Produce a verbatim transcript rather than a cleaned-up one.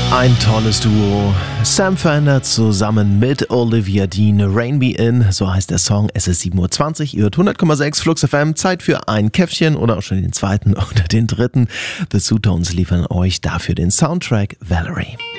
Ein tolles Duo. Sam Fender zusammen mit Olivia Dean, Rain Me In, so heißt der Song. Es ist sieben Uhr zwanzig, ihr hört hundert Komma sechs Flux F M. Zeit für ein Käffchen oder auch schon den zweiten oder den dritten. The Two-Tones liefern euch dafür den Soundtrack Valerie.